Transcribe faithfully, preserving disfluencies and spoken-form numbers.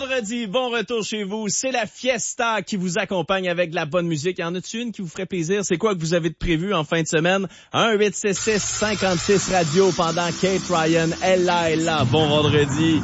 vendredi, bon retour chez vous. C'est la fiesta qui vous accompagne avec de la bonne musique. Y en a-tu une qui vous ferait plaisir? C'est quoi que vous avez de prévu en fin de semaine? un huit six six cinquante-six radio pendant Kate Ryan. Elle là, elle là. Bon vendredi.